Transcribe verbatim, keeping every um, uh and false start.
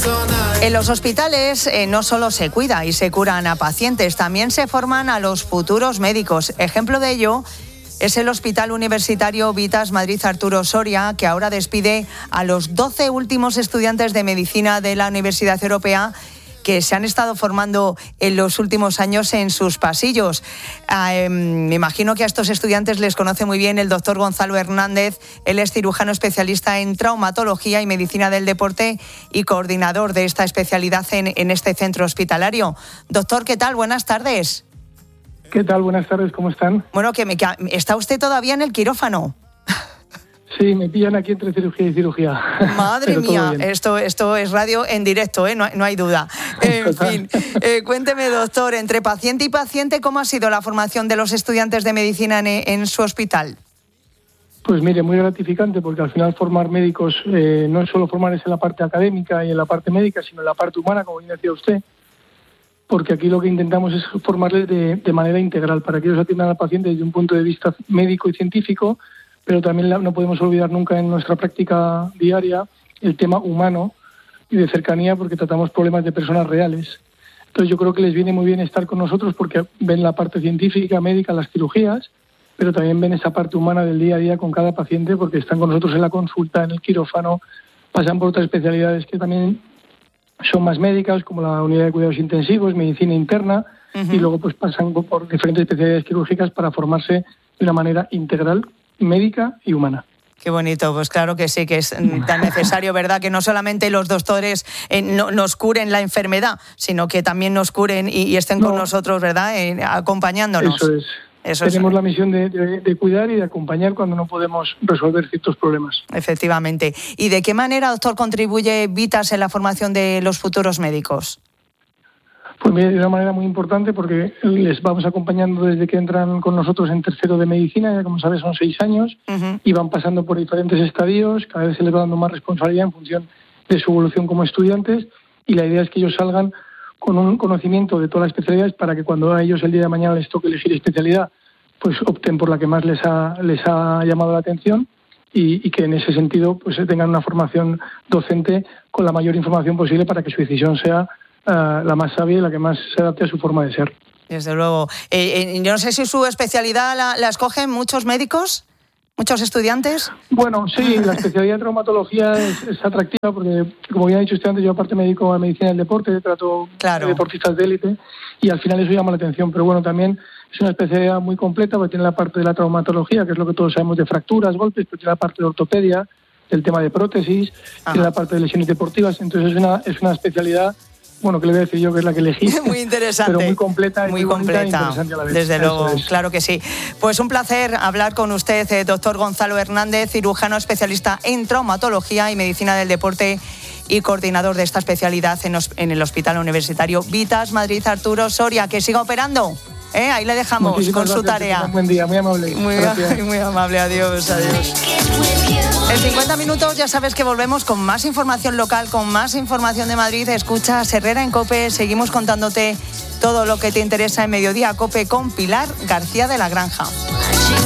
En los hospitales eh, no solo se cuida y se curan a pacientes, también se forman a los futuros médicos. Ejemplo de ello es el Hospital Universitario Vitas Madrid Arturo Soria, que ahora despide a los doce últimos estudiantes de medicina de la Universidad Europea que se han estado formando en los últimos años en sus pasillos. Eh, me imagino que a estos estudiantes les conoce muy bien el doctor Gonzalo Hernández. Él es cirujano especialista en traumatología y medicina del deporte y coordinador de esta especialidad en, en este centro hospitalario. Doctor, ¿qué tal? Buenas tardes. ¿Qué tal? Buenas tardes, ¿cómo están? Bueno, que me, que ¿está usted todavía en el quirófano? Sí, me pillan aquí entre cirugía y cirugía. Madre mía, esto, esto es radio en directo, ¿eh? no, no hay duda. En Total. fin, eh, cuénteme, doctor, entre paciente y paciente, ¿cómo ha sido la formación de los estudiantes de medicina en, en su hospital? Pues mire, muy gratificante, porque al final formar médicos eh, no es solo formarse en la parte académica y en la parte médica, sino en la parte humana, como bien decía usted, porque aquí lo que intentamos es formarles de, de manera integral, para que ellos atiendan al paciente desde un punto de vista médico y científico, pero también no podemos olvidar nunca en nuestra práctica diaria el tema humano y de cercanía, porque tratamos problemas de personas reales. Entonces yo creo que les viene muy bien estar con nosotros porque ven la parte científica, médica, las cirugías, pero también ven esa parte humana del día a día con cada paciente, porque están con nosotros en la consulta, en el quirófano, pasan por otras especialidades que también son más médicas, como la unidad de cuidados intensivos, medicina interna, uh-huh. y luego pues pasan por diferentes especialidades quirúrgicas para formarse de una manera integral, médica y humana. Qué bonito, pues claro que sí, que es tan necesario, ¿verdad? Que no solamente los doctores eh, no, nos curen la enfermedad, sino que también nos curen y, y estén no. con nosotros, ¿verdad? Eh, acompañándonos. Eso es. Eso Tenemos es. la misión de, de, de cuidar y de acompañar cuando no podemos resolver ciertos problemas. Efectivamente. ¿Y de qué manera, doctor, contribuye Vitas en la formación de los futuros médicos? Pues de una manera muy importante, porque les vamos acompañando desde que entran con nosotros en tercero de medicina, ya como sabes son seis años, uh-huh. y van pasando por diferentes estadios, cada vez se les va dando más responsabilidad en función de su evolución como estudiantes, y la idea es que ellos salgan con un conocimiento de todas las especialidades para que cuando a ellos el día de mañana les toque elegir especialidad, pues opten por la que más les ha, les ha llamado la atención y, y que en ese sentido pues tengan una formación docente con la mayor información posible para que su decisión sea Uh, la más sabia y la que más se adapte a su forma de ser. Desde luego. Eh, eh, yo no sé si su especialidad la, la escogen muchos médicos, muchos estudiantes. Bueno, sí, la especialidad de traumatología es, es atractiva porque, como ya he dicho usted antes, yo aparte me dedico a medicina del deporte, trato claro. deportistas de élite y al final eso llama la atención. Pero bueno, también es una especialidad muy completa porque tiene la parte de la traumatología, que es lo que todos sabemos de fracturas, golpes, pero tiene la parte de ortopedia, del tema de prótesis, Ajá. tiene la parte de lesiones deportivas. Entonces es una, es una especialidad... Bueno, que le voy a decir yo que es la que elegí. Muy interesante. Pero muy completa y muy, muy completa. Bonita, e interesante a la vez. Desde luego, claro que sí. Pues un placer hablar con usted, eh, doctor Gonzalo Hernández, cirujano especialista en traumatología y medicina del deporte y coordinador de esta especialidad en, en el Hospital Universitario Vitas Madrid Arturo Soria. Que siga operando. ¿Eh? Ahí le dejamos Muchísimas con gracias, su tarea. Un buen día, muy amable. Muy, muy amable, adiós, adiós. En cincuenta minutos ya sabes que volvemos con más información local, con más información de Madrid. Escucha Herrera en COPE, seguimos contándote todo lo que te interesa en Mediodía COPE con Pilar García de la Granja.